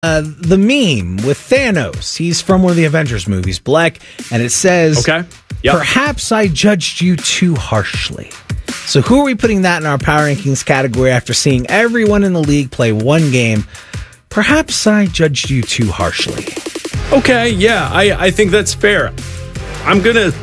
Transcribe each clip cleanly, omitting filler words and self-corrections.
the meme with Thanos. He's from one of the Avengers movies, Black, and it says, Okay. Yep. Perhaps I judged you too harshly. So who are we putting that in our power rankings category after seeing everyone in the league play one game? Perhaps I judged you too harshly. Okay, yeah, I think that's fair. I'm gonna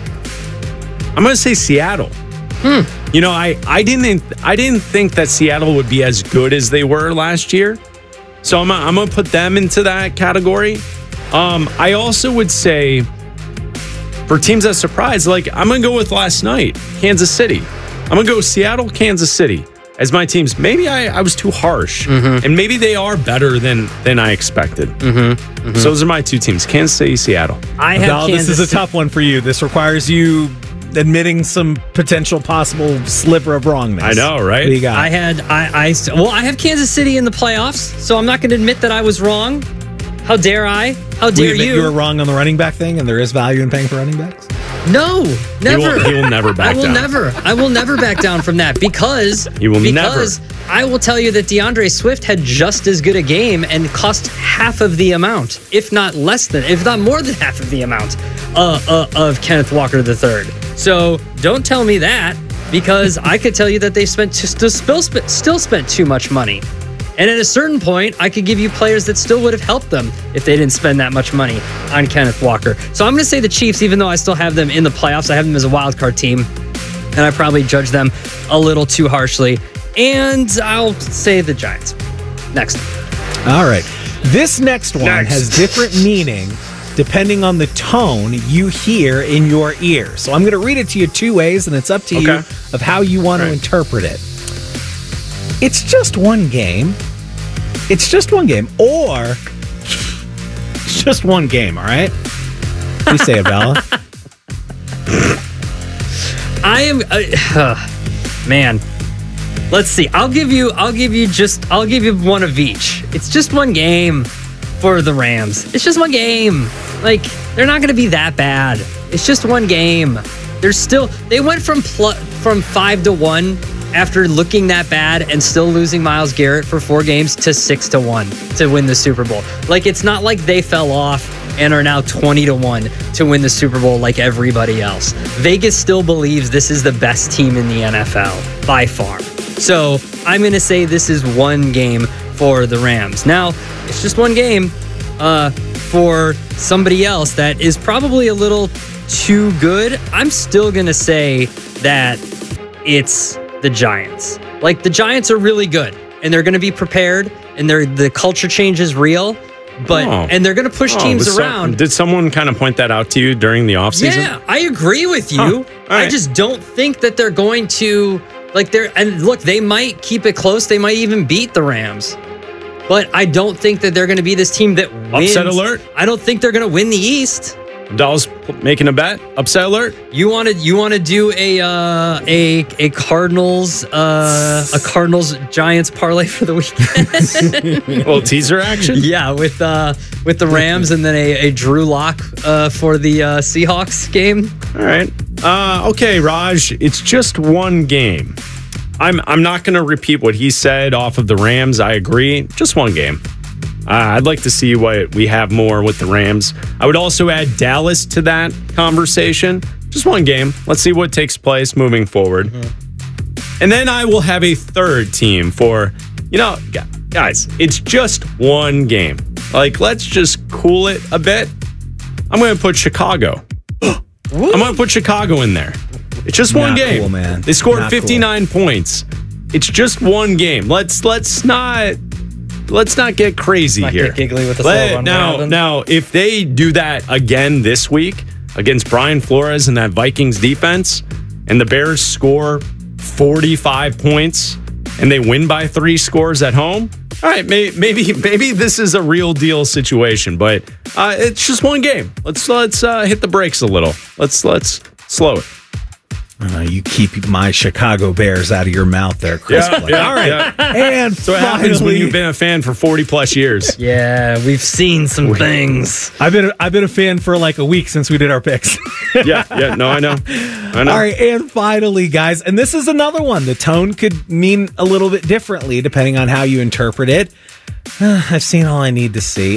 say Seattle. You know, I didn't think that Seattle would be as good as they were last year. So I'm gonna put them into that category. I also would say for teams that surprise, like I'm gonna go with last night, Kansas City. I'm gonna go Seattle, Kansas City as my teams. Maybe I was too harsh, and maybe they are better than I expected. So those are my two teams: Kansas City, Seattle. This is a tough one for you. This requires you admitting some potential possible sliver of wrongness. I know, right? What do you got? I have Kansas City in the playoffs, so I'm not going to admit that I was wrong. How dare I? How dare you? You were wrong on the running back thing, and there is value in paying for running backs? No, never. He will never back down. I will never back down from that because I will tell you that DeAndre Swift had just as good a game and cost half of the amount, if not more than half of the amount of Kenneth Walker III. So don't tell me that, because I could tell you that they still spent too much money. And at a certain point, I could give you players that still would have helped them if they didn't spend that much money on Kenneth Walker. So I'm going to say the Chiefs, even though I still have them in the playoffs. I have them as a wild card team, and I probably judge them a little too harshly. And I'll say the Giants. Next. All right. This next one has different meaning depending on the tone you hear in your ear. So I'm going to read it to you two ways, and it's up to you of how you want to interpret it. It's just one game. It's just one game. Or it's just one game, all right? What do you say, Bella? I am man. Let's see. I'll give you one of each. It's just one game for the Rams. It's just one game. Like, they're not going to be that bad. It's just one game. They went from 5-1 after looking that bad and still losing Myles Garrett for 4 games to 6-1 to win the Super Bowl. Like, it's not like they fell off and are now 20-1 to win the Super Bowl like everybody else. Vegas still believes this is the best team in the NFL by far. So I'm going to say this is one game for the Rams. Now, it's just one game for somebody else that is probably a little too good. I'm still going to say that it's the Giants. Like, the Giants are really good, and they're going to be prepared, and the culture change is real, and they're going to push teams around. Did someone kind of point that out to you during the offseason? Yeah, I agree with you. I just don't think that they're going to, and look, they might keep it close. They might even beat the Rams. But I don't think that they're going to be this team that wins. Upset alert? I don't think they're going to win the East. Dallas making a bet. Upset alert. You want to do a Cardinals Giants parlay for the weekend? A little teaser action. Yeah, with the Rams and then a Drew Lock for the Seahawks game. All right. Okay, Raj. It's just one game. I'm not going to repeat what he said off of the Rams. I agree. Just one game. I'd like to see what we have more with the Rams. I would also add Dallas to that conversation. Just one game. Let's see what takes place moving forward. And then I will have a third team for, guys, it's just one game. Like, let's just cool it a bit. I'm going to put Chicago. I'm going to put Chicago in there. It's just one game. Cool, man. They scored 59 points. It's just one game. Let's not get crazy here. Get giggly with the now, if they do that again this week against Brian Flores and that Vikings defense, and the Bears score 45 points and they win by 3 scores at home, all right, maybe this is a real deal situation. But it's just one game. Let's hit the brakes a little. Let's slow it. You keep my Chicago Bears out of your mouth there, Chris. Yeah, All right. Yeah. And so it happens when you've been a fan for 40 plus years. Yeah, we've seen some things. I've been a fan for like a week since we did our picks. Yeah, no, I know. All right, and finally, guys, and this is another one. The tone could mean a little bit differently depending on how you interpret it. I've seen all I need to see.